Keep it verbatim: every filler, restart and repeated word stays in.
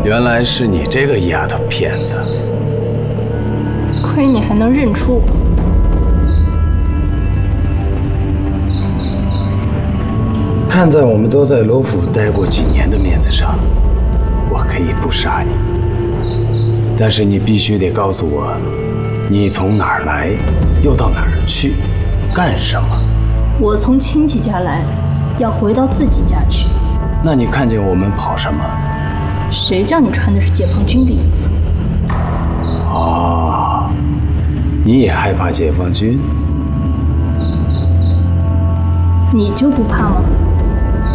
原来是你这个丫头片子， 亏你还能认出我。 看在我们都在罗府待过几年的面子上，我可以不杀你，但是你必须得告诉我，你从哪儿来，又到哪儿去，干什么？ 我从亲戚家来，要回到自己家去。 那你看见我们跑什么？ 谁叫你穿的是解放军的衣服？ 哦，你也害怕解放军？ 你就不怕吗？